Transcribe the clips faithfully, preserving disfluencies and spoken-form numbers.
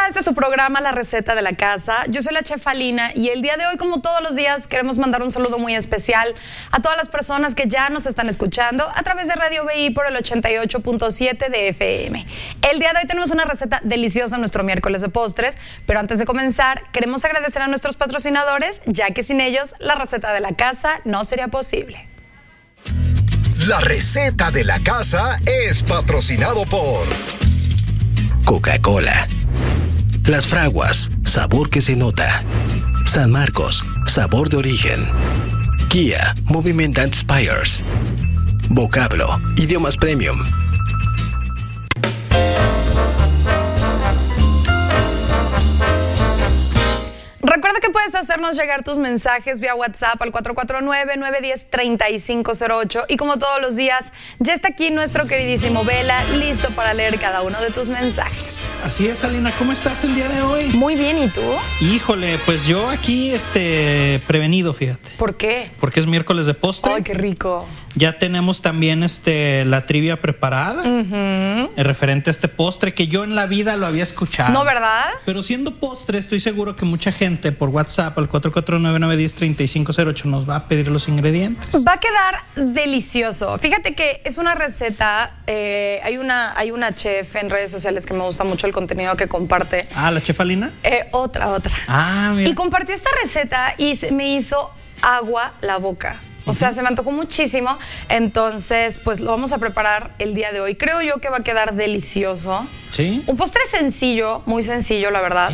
a este su programa La Receta de la Casa. Yo soy la chef Alina y el día de hoy, como todos los días, queremos mandar un saludo muy especial a todas las personas que ya nos están escuchando a través de Radio B I por el ochenta y ocho punto siete de F M. El día de hoy tenemos una receta deliciosa, nuestro miércoles de postres, pero antes de comenzar, queremos agradecer a nuestros patrocinadores, ya que sin ellos, La Receta de la Casa no sería posible. La Receta de la Casa es patrocinado por Coca-Cola, Las Fraguas, sabor que se nota. San Marcos, sabor de origen. Kia, Movement that Inspires. Vocablo, idiomas premium. Recuerda que puedes hacernos llegar tus mensajes vía WhatsApp al cuatro cuatro nueve, nueve uno cero, tres cinco cero ocho y como todos los días, ya está aquí nuestro queridísimo Vela, listo para leer cada uno de tus mensajes. Así es, Alina, ¿cómo estás el día de hoy? Muy bien, ¿y tú? Híjole, pues yo aquí este, prevenido, fíjate. ¿Por qué? Porque es miércoles de postre. ¡Ay, qué rico! Ya tenemos también este, la trivia preparada, uh-huh. referente a este postre que yo en la vida lo había escuchado. ¿No, verdad? Pero siendo postre, estoy seguro que mucha gente por WhatsApp al cuatro cuatro nueve, nueve uno cero, tres cinco cero ocho nos va a pedir los ingredientes. Va a quedar delicioso. Fíjate que es una receta, eh, hay, una, hay una chef en redes sociales que me gusta mucho el contenido que comparte. Ah, ¿la chef Alina? Eh, otra, otra. Ah, mira. Y compartió esta receta y se me hizo agua la boca. O sea, uh-huh. se me antojó muchísimo. Entonces, pues lo vamos a preparar el día de hoy. Creo yo que va a quedar delicioso. ¿Sí? Un postre sencillo, muy sencillo, la verdad.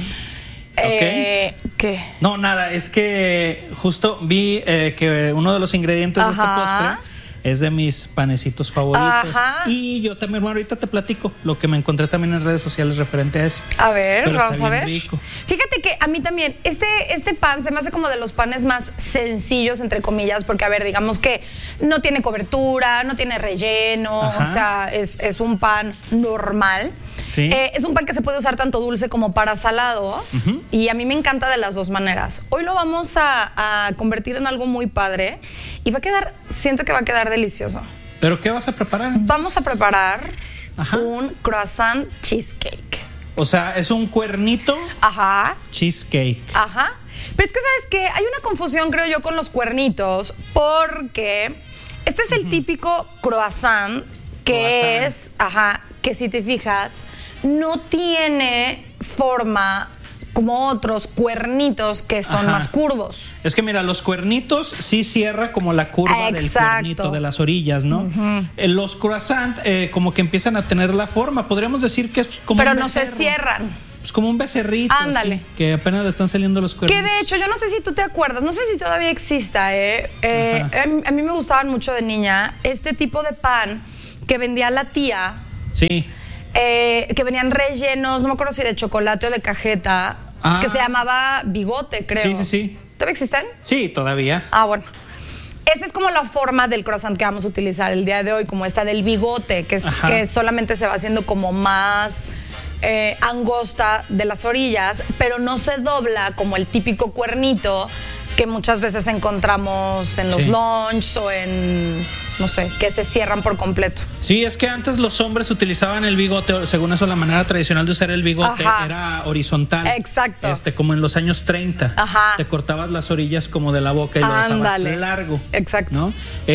Eh, okay. ¿Qué? No, nada, es que justo vi eh, que uno de los ingredientes Ajá. de este postre es de mis panecitos favoritos. Ajá. Y yo también, bueno, ahorita te platico lo que me encontré también en redes sociales referente a eso. A ver, Pero vamos está a bien ver. Rico. Fíjate que a mí también, este, este pan se me hace como de los panes más sencillos, entre comillas, porque, a ver, digamos que no tiene cobertura, no tiene relleno, Ajá. o sea, es, es un pan normal. Sí. Eh, es un pan que se puede usar tanto dulce como para salado uh-huh. y a mí me encanta de las dos maneras. Hoy lo vamos a, a convertir en algo muy padre y va a quedar, siento que va a quedar delicioso. ¿Pero qué vas a preparar? Vamos a preparar Ajá. un croissant cheesecake. O sea, es un cuernito Ajá. cheesecake. Ajá. Pero es que, ¿sabes qué? Hay una confusión, creo yo, con los cuernitos porque este es el uh-huh. típico croissant que croissant. es, ajá, que si te fijas, no tiene forma como otros cuernitos que son Ajá. más curvos. Es que mira, los cuernitos sí cierra como la curva Exacto. del cuernito de las orillas, ¿no? Uh-huh. Eh, los croissant eh, como que empiezan a tener la forma. Podríamos decir que es como Pero un no becerro. se cierran. Pues como un becerrito. Ándale. Así, que apenas le están saliendo los cuernitos. Que de hecho, yo no sé si tú te acuerdas, no sé si todavía exista, ¿eh? eh a, a mí me gustaban mucho de niña este tipo de pan que vendía la tía. Sí. Eh, que venían rellenos, no me acuerdo si de chocolate o de cajeta, ah. que se llamaba bigote, creo. Sí, sí, sí. ¿Todavía existen? Sí, todavía. Ah, bueno. Esa es como la forma del croissant que vamos a utilizar el día de hoy, como esta del bigote, que, es, que solamente se va haciendo como más eh, angosta de las orillas, pero no se dobla como el típico cuernito que muchas veces encontramos en los sí. lunch o en, no sé, que se cierran por completo. Sí, es que antes los hombres utilizaban el bigote, según eso la manera tradicional de usar el bigote Ajá. era horizontal. Exacto. Este, como en los años treinta. Ajá. Te cortabas las orillas como de la boca y lo Ándale. dejabas largo. Exacto. ¿No?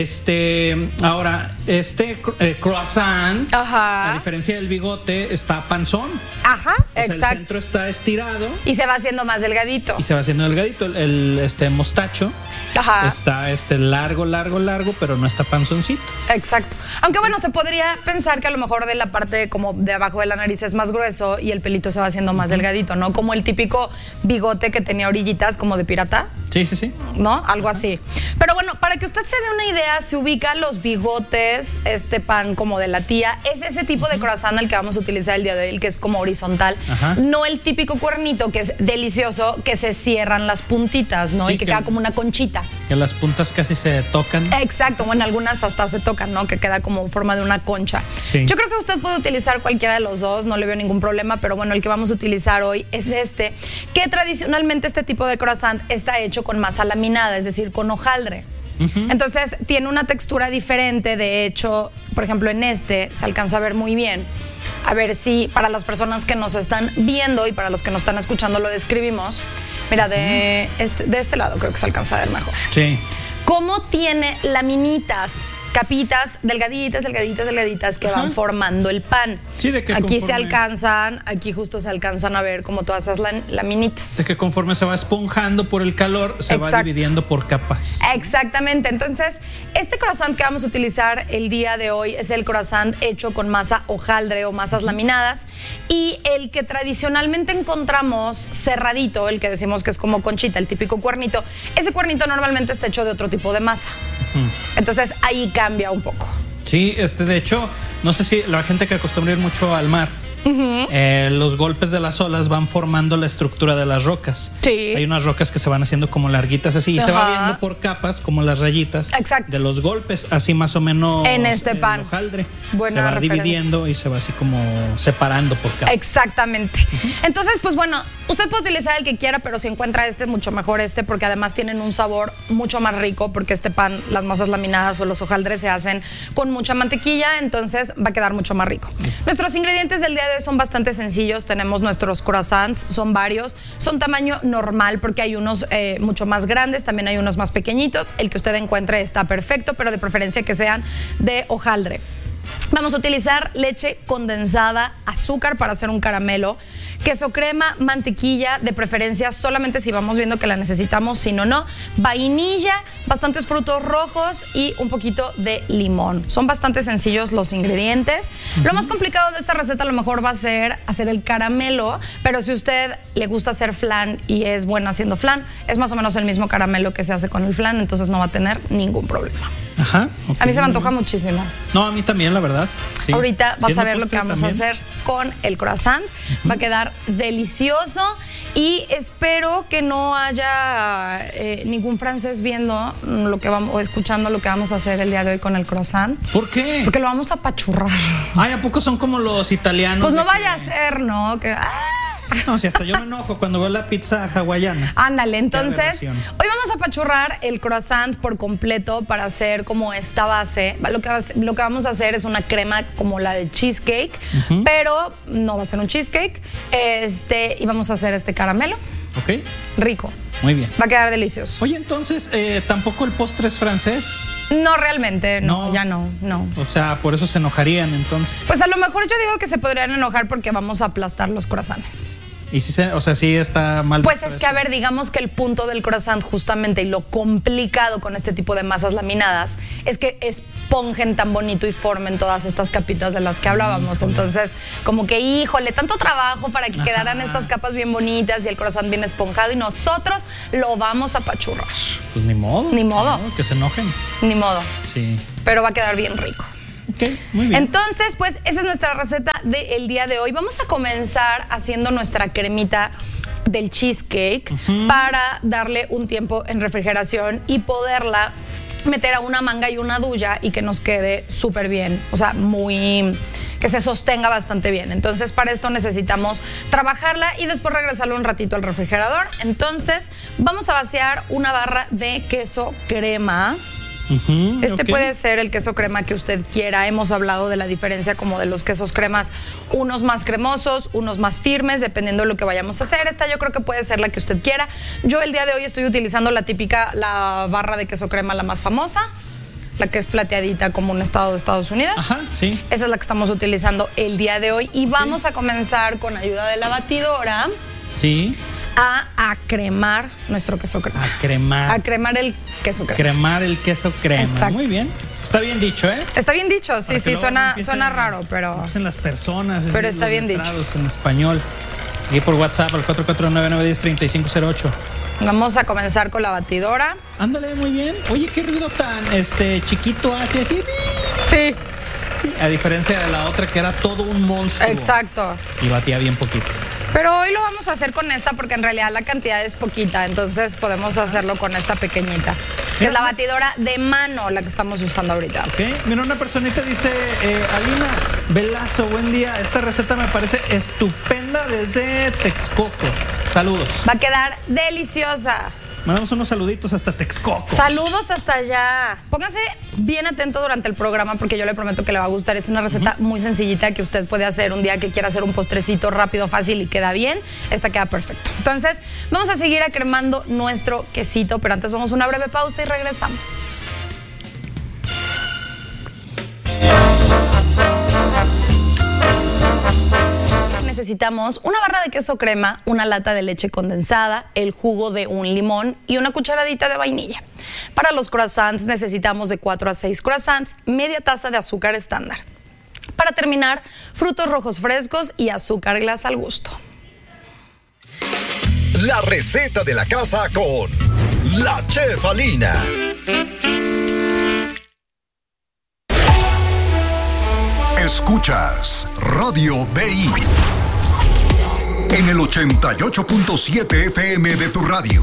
Este, ahora, este eh, croissant, Ajá. a diferencia del bigote, está panzón. Ajá, o exacto. sea, el centro está estirado. Y se va haciendo más delgadito. Y se va haciendo delgadito. El, el este mostacho Ajá. está este largo, largo, largo, pero no está panzoncito. Exacto. Aunque bueno, se podría pensar que a lo mejor de la parte como de abajo de la nariz es más grueso y el pelito se va haciendo más uh-huh. delgadito, ¿no? Como el típico bigote que tenía orillitas como de pirata. Sí, sí, sí. ¿No? Algo uh-huh. así. Pero bueno, para que usted se dé una idea, se ubica los bigotes, este pan como de la tía, es ese tipo uh-huh. de croissant el que vamos a utilizar el día de hoy, el que es como horizontal. Uh-huh. No el típico cuernito que es delicioso, que se cierran las puntitas, ¿no? Sí, y que, que queda como una conchita. Que las puntas casi se tocan. Exacto, bueno, algunas hasta se tocan, ¿no? Que queda como en forma de una concha. Sí. Yo creo que usted puede utilizar cualquiera de los dos, no le veo ningún problema, pero bueno, el que vamos a utilizar hoy es este, que tradicionalmente este tipo de croissant está hecho con masa laminada, es decir, con hojaldre. Uh-huh. Entonces tiene una textura diferente. De hecho, por ejemplo, en este se alcanza a ver muy bien. A ver si para las personas que nos están viendo y para los que nos están escuchando lo describimos. Mira, de, uh-huh. este, de este lado creo que se alcanza a ver mejor. Sí. ¿Cómo tiene laminitas? Capitas delgaditas, delgaditas, delgaditas que Ajá. van formando el pan. Sí, de que aquí conforme... se alcanzan, aquí justo se alcanzan a ver como todas esas laminitas. De que conforme se va esponjando por el calor, se Exacto. va dividiendo por capas. Exactamente. Entonces, este croissant que vamos a utilizar el día de hoy es el croissant hecho con masa hojaldre o masas uh-huh. laminadas. Y el que tradicionalmente encontramos cerradito, el que decimos que es como conchita, el típico cuernito, ese cuernito normalmente está hecho de otro tipo de masa. Uh-huh. Entonces, ahí cambia un poco. Sí, este, de hecho, no sé si la gente que acostumbra ir mucho al mar, uh-huh. eh, los golpes de las olas van formando la estructura de las rocas. Sí. Hay unas rocas que se van haciendo como larguitas así, y uh-huh. se va viendo por capas como las rayitas Exacto. de los golpes, así más o menos. En este eh, pan. Hojaldre. Buena se va referencia. dividiendo y se va así como separando por capas. Exactamente. Uh-huh. Entonces, pues bueno, usted puede utilizar el que quiera, pero si encuentra este, mucho mejor este, porque además tienen un sabor mucho más rico, porque este pan, las masas laminadas o los hojaldres se hacen con mucha mantequilla, entonces va a quedar mucho más rico. Uh-huh. Nuestros ingredientes del día de hoy son bastante sencillos. Tenemos nuestros croissants, son varios, son tamaño normal, porque hay unos eh, mucho más grandes, también hay unos más pequeñitos. El que usted encuentre está perfecto, pero de preferencia que sean de hojaldre. Vamos a utilizar leche condensada, azúcar para hacer un caramelo, queso crema, mantequilla, de preferencia solamente si vamos viendo que la necesitamos, si no, no, vainilla, bastantes frutos rojos y un poquito de limón. Son bastante sencillos los ingredientes. Uh-huh. Lo más complicado de esta receta a lo mejor va a ser hacer el caramelo, pero si usted le gusta hacer flan y es bueno haciendo flan, es más o menos el mismo caramelo que se hace con el flan, entonces no va a tener ningún problema. Ajá. Okay. A mí se me antoja muchísimo. No, a mí también, la verdad. Sí. Ahorita vas Siendo a ver lo que vamos también. a hacer con el croissant. Uh-huh. Va a quedar delicioso y espero que no haya eh, ningún francés viendo lo que vamos o escuchando lo que vamos a hacer el día de hoy con el croissant. ¿Por qué? Porque lo vamos a apachurrar. Ay, ¿a poco son como los italianos? Pues no que... vaya a ser, ¿no? Que... ¡ah! No, si hasta yo me enojo cuando veo la pizza hawaiana. Ándale, entonces, hoy vamos a apachurrar el croissant por completo para hacer como esta base. Lo que, lo que vamos a hacer es una crema como la de cheesecake, uh-huh. pero no va a ser un cheesecake. Este, y vamos a hacer este caramelo. Ok. Rico. Muy bien. Va a quedar delicioso. Oye, entonces, eh, ¿tampoco el postre es francés? No, realmente, no, no, ya no, no. O sea, por eso se enojarían entonces. Pues a lo mejor yo digo que se podrían enojar porque vamos a aplastar los croissants. Y si se, o sea, sí está mal. Pues es que, a ver, digamos que el punto del croissant justamente y lo complicado con este tipo de masas laminadas es que esponjen tan bonito y formen todas estas capitas de las que hablábamos. Híjole. Entonces, como que, híjole, tanto trabajo para que Ajá. quedaran estas capas bien bonitas y el croissant bien esponjado y nosotros lo vamos a apachurrar. Pues ni modo. Ni modo. No, que se enojen. Ni modo. Sí. Pero va a quedar bien rico. Ok, muy bien. Entonces, pues esa es nuestra receta del día de hoy. Vamos a comenzar haciendo nuestra cremita del cheesecake uh-huh. para darle un tiempo en refrigeración y poderla meter a una manga y una duya y que nos quede súper bien, o sea, muy... que se sostenga bastante bien. Entonces, para esto necesitamos trabajarla y después regresarla un ratito al refrigerador. Entonces, vamos a vaciar una barra de queso crema. Uh-huh, este okay. puede ser el queso crema que usted quiera. Hemos hablado de la diferencia como de los quesos cremas, unos más cremosos, unos más firmes, dependiendo de lo que vayamos a hacer. Esta yo creo que puede ser la que usted quiera. Yo el día de hoy estoy utilizando la típica, la barra de queso crema, la más famosa, la que es plateadita como un estado de Estados Unidos. Ajá, sí. Esa es la que estamos utilizando el día de hoy y vamos sí. a comenzar con ayuda de la batidora. Sí. A acremar nuestro queso crema. A cremar. A cremar el queso crema. Cremar el queso crema. Exacto. Muy bien. Está bien dicho, ¿eh? Está bien dicho, sí, sí, suena, empiecen, suena raro, pero... Empiecen las personas. Pero está bien dicho. En español. Y por WhatsApp al cuatro cuatro nueve nueve uno cero tres cinco cero ocho. Vamos a comenzar con la batidora. Ándale, muy bien. Oye, qué ruido tan este chiquito hace así. Sí. Sí, a diferencia de la otra que era todo un monstruo. Exacto. Y batía bien poquito. Pero hoy lo vamos a hacer con esta porque en realidad la cantidad es poquita, entonces podemos hacerlo con esta pequeñita. Que es la batidora de mano, la que estamos usando ahorita. Ok, mira, una personita dice, eh, Alina Velazo, buen día, esta receta me parece estupenda desde Texcoco. Saludos. Va a quedar deliciosa. Mandamos unos saluditos hasta Texcoco. Saludos hasta allá. Pónganse bien atento durante el programa porque yo le prometo que le va a gustar. Es una receta uh-huh. muy sencillita que usted puede hacer un día que quiera hacer un postrecito rápido, fácil y queda bien. Esta queda perfecto. Entonces, vamos a seguir acremando nuestro quesito, pero antes vamos a una breve pausa y regresamos. Necesitamos una barra de queso crema, una lata de leche condensada, el jugo de un limón y una cucharadita de vainilla. Para los croissants necesitamos de cuatro a seis croissants, media taza de azúcar estándar. Para terminar, frutos rojos frescos y azúcar glass al gusto. La receta de la casa con la Chef Alina. Escuchas Radio B I en el ochenta y ocho punto siete F M de tu radio.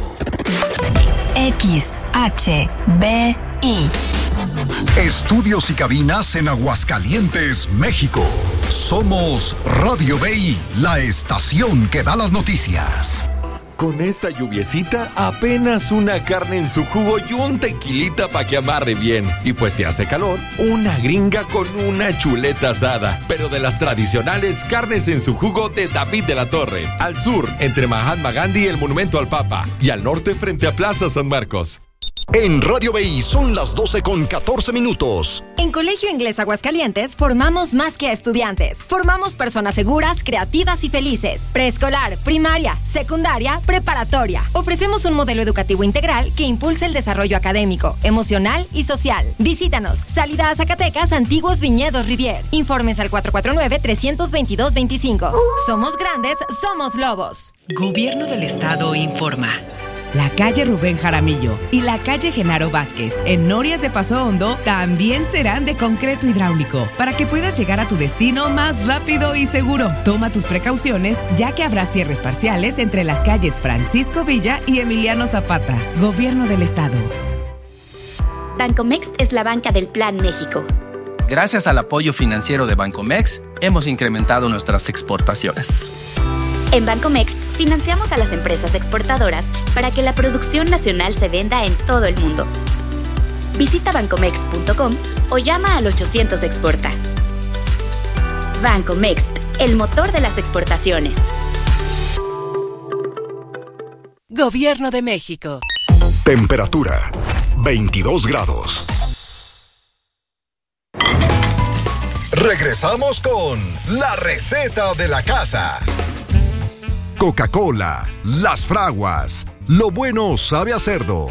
X H B I. Estudios y cabinas en Aguascalientes, México. Somos Radio B I, la estación que da las noticias. Con esta lluviecita, apenas una carne en su jugo y un tequilita para que amarre bien. Y pues si hace calor, una gringa con una chuleta asada. Pero de las tradicionales carnes en su jugo de David de la Torre. Al sur, entre Mahatma Gandhi y el Monumento al Papa. Y al norte, frente a Plaza San Marcos. En Radio B I son las doce con catorce minutos. En Colegio Inglés Aguascalientes formamos más que a estudiantes. Formamos personas seguras, creativas y felices. Preescolar, primaria, secundaria, preparatoria. Ofrecemos un modelo educativo integral que impulsa el desarrollo académico, emocional y social. Visítanos. Salida a Zacatecas, Antiguos Viñedos Rivier. Informes al cuatro cuatro nueve, tres dos dos, dos cinco. Somos grandes, somos lobos. Gobierno del Estado informa. La calle Rubén Jaramillo y la calle Genaro Vázquez en Norias de Paso Hondo también serán de concreto hidráulico para que puedas llegar a tu destino más rápido y seguro. Toma tus precauciones ya que habrá cierres parciales entre las calles Francisco Villa y Emiliano Zapata. Gobierno del Estado. Bancomext es la banca del Plan México. Gracias al apoyo financiero de Bancomext, hemos incrementado nuestras exportaciones. En Bancomext financiamos a las empresas exportadoras para que la producción nacional se venda en todo el mundo. Visita bancomext punto com o llama al ochocientos exporta. Bancomext, el motor de las exportaciones. Gobierno de México. Temperatura veintidós grados. Regresamos con la receta de la casa. Coca-Cola, Las Fraguas, lo bueno sabe a cerdo.